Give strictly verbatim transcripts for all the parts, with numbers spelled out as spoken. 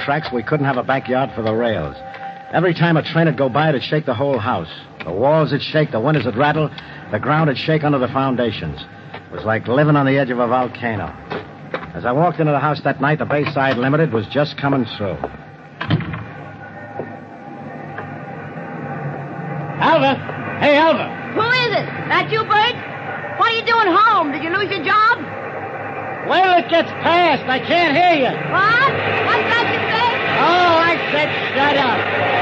tracks, we couldn't have a backyard for the rails. Every time a train would go by, it'd shake the whole house. The walls would shake, the windows would rattle, the ground would shake under the foundations. It was like living on the edge of a volcano. As I walked into the house that night, the Bayside Limited was just coming through. Alva! Hey, Alva! Who is it? That you, Bert? What are you doing home? Did you lose your job? Wait till it gets past. I can't hear you. What? What's that you say? Oh, I said shut up.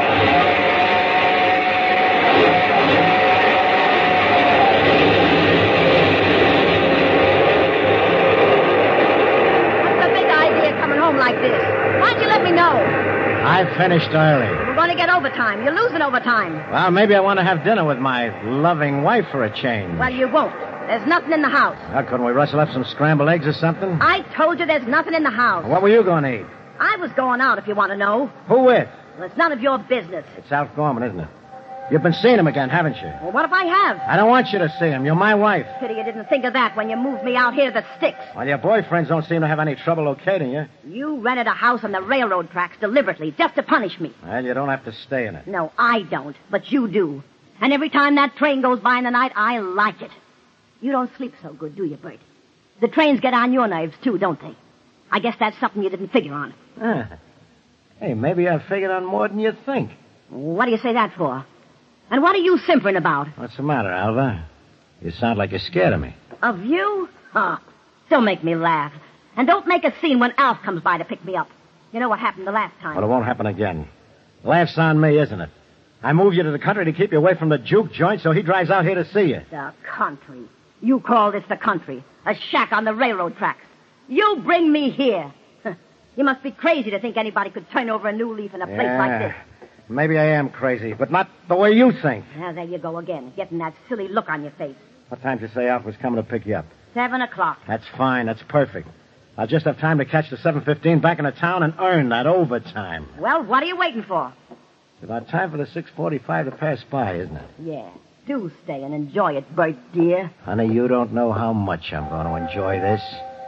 What's the big idea coming home like this? Why'd you let me know? I finished early. We're going to get overtime. You're losing overtime. Well, maybe I want to have dinner with my loving wife for a change. Well, you won't. There's nothing in the house. Well, couldn't we rustle up some scrambled eggs or something? I told you there's nothing in the house. What were you going to eat? I was going out, if you want to know. Who with? Well, it's none of your business. It's Alf Gorman, isn't it? You've been seeing him again, haven't you? Well, what if I have? I don't want you to see him. You're my wife. Pity you didn't think of that when you moved me out here to the sticks. Well, your boyfriends don't seem to have any trouble locating you. You rented a house on the railroad tracks deliberately, just to punish me. Well, you don't have to stay in it. No, I don't, but you do. And every time that train goes by in the night, I like it. You don't sleep so good, do you, Bert? The trains get on your nerves, too, don't they? I guess that's something you didn't figure on. Ah. Hey, maybe I figured on more than you think. What do you say that for? And what are you simpering about? What's the matter, Alva? You sound like you're scared of me. Of you? Huh. Don't make me laugh. And don't make a scene when Alf comes by to pick me up. You know what happened the last time. Well, it won't happen again. The laugh's on me, isn't it? I moved you to the country to keep you away from the juke joint, so he drives out here to see you. The country. You call this the country. A shack on the railroad tracks. You bring me here. You must be crazy to think anybody could turn over a new leaf in a place yeah, like this. Maybe I am crazy, but not the way you think. Now, there you go again, getting that silly look on your face. What time did you say Alf was coming to pick you up? Seven o'clock. That's fine. That's perfect. I'll just have time to catch the seven fifteen back into town and earn that overtime. Well, what are you waiting for? It's about time for the six forty-five to pass by, isn't it? Yeah. Do stay and enjoy it, Bert, dear. Honey, you don't know how much I'm going to enjoy this.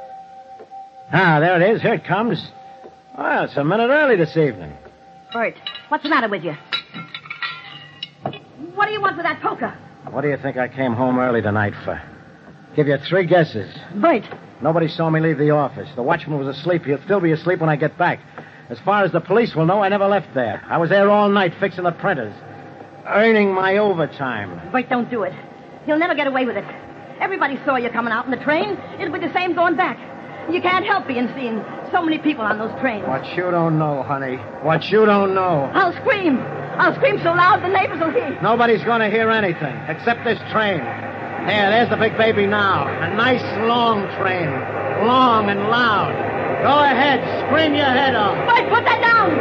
Ah, there it is. Here it comes. Well, it's a minute early this evening. Bert, what's the matter with you? What do you want with that poker? What do you think I came home early tonight for? Give you three guesses. Bert. Nobody saw me leave the office. The watchman was asleep. He'll still be asleep when I get back. As far as the police will know, I never left there. I was there all night fixing the printers. Earning my overtime. Bert, don't do it. You'll never get away with it. Everybody saw you coming out in the train. It'll be the same going back. You can't help being seen. So many people on those trains. What you don't know, honey. What you don't know. I'll scream. I'll scream so loud the neighbors will hear. Nobody's going to hear anything except this train. There, there's the big baby now. A nice long train. Long and loud. Go ahead. Scream your head off. Bert, put that down.